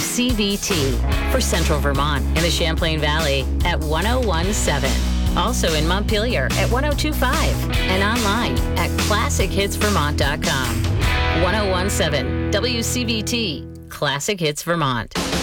WCVT for Central Vermont and the Champlain Valley at 101.7. Also in Montpelier at 102.5 and online at ClassicHitsVermont.com. 101.7 WCVT, Classic Hits Vermont.